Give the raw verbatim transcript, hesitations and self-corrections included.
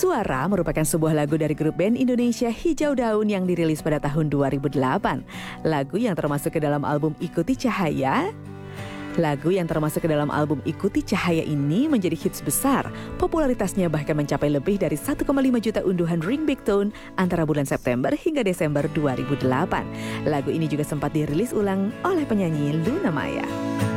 Suara merupakan sebuah lagu dari grup band Indonesia Hijau Daun yang dirilis pada tahun dua ribu delapan. Lagu yang termasuk ke dalam album Ikuti Cahaya. Lagu yang termasuk ke dalam album Ikuti Cahaya ini menjadi hits besar. Popularitasnya bahkan mencapai lebih dari satu koma lima juta unduhan Ring Big Tone antara bulan September hingga Desember dua ribu delapan. Lagu ini juga sempat dirilis ulang oleh penyanyi Luna Maya.